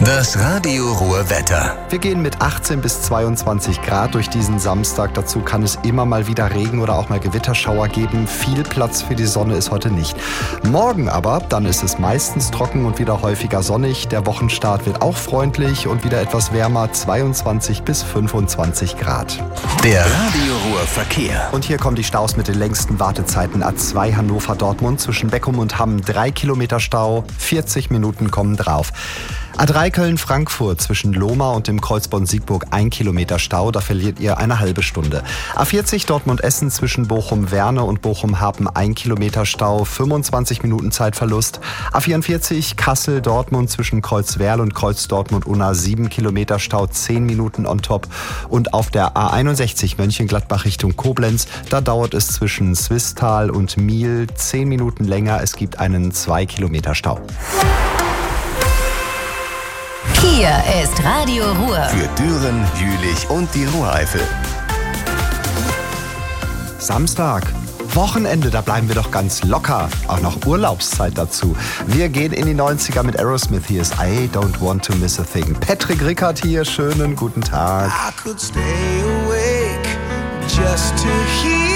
Das Radio Ruhr Wetter. Wir gehen mit 18 bis 22 Grad durch diesen Samstag. Dazu kann es immer mal wieder Regen oder auch mal Gewitterschauer geben. Viel Platz für die Sonne ist heute nicht. Morgen aber, dann ist es meistens trocken und wieder häufiger sonnig. Der Wochenstart wird auch freundlich und wieder etwas wärmer, 22 bis 25 Grad. Der Radio Ruhr Verkehr. Und hier kommen die Staus mit den längsten Wartezeiten. A2 Hannover-Dortmund zwischen Beckum und Hamm 3 Kilometer Stau, 40 Minuten kommen drauf. A3 Köln-Frankfurt zwischen Lohmar und dem Kreuz Bonn-Siegburg 1 Kilometer Stau, da verliert ihr eine halbe Stunde. A40 Dortmund-Essen zwischen Bochum-Werne und Bochum-Harpen 1 Kilometer Stau, 25 Minuten Zeitverlust. A44 Kassel-Dortmund zwischen Kreuzwerl und Kreuz-Dortmund-Unna 7 Kilometer Stau, 10 Minuten on top. Und auf der A61 Mönchengladbach Richtung Koblenz, da dauert es zwischen Swisttal und Miel 10 Minuten länger. Es gibt einen 2 Kilometer Stau. Hier ist Radio Ruhr. Für Düren, Jülich und die Ruhreifel. Samstag. Wochenende, da bleiben wir doch ganz locker. Auch noch Urlaubszeit dazu. Wir gehen in die 90er mit Aerosmith. Hier ist I Don't Want to Miss a Thing. Patrick Rickard hier, schönen guten Tag. I could stay awake just to hear